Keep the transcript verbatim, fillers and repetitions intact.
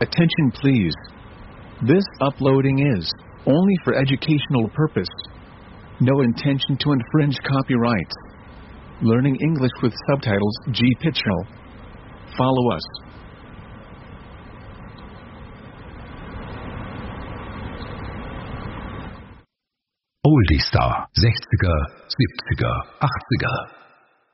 Attention please. This uploading is only for educational purpose. No intention to infringe copyrights. Learning English with subtitles G Pichel. Follow us. Oldie Star, sechziger, siebziger, achtziger.